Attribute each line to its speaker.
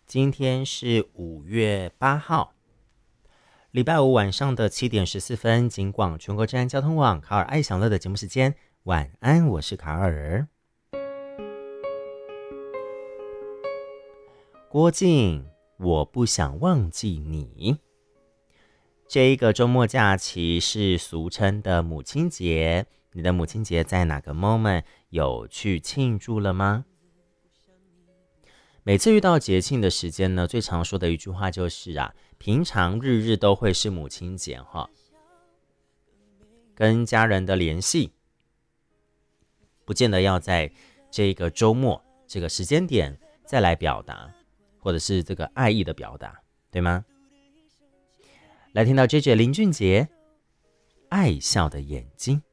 Speaker 1: 今天是5月8号，礼拜五晚上的7点14分，警广全国治安交通网卡尔爱享乐的节目时间，晚安，我是卡尔。郭靖，我不想忘记你。这一个周末假期是俗称的母亲节，你的母亲节在哪个 moment 有去庆祝了吗？每次遇到节庆的时间呢，最常说的一句话就是平常日日都会是母亲节哈，跟家人的联系，不见得要在这个周末这个时间点再来表达，或者是这个爱意的表达，对吗？来听到 JJ 林俊杰《爱笑的眼睛》。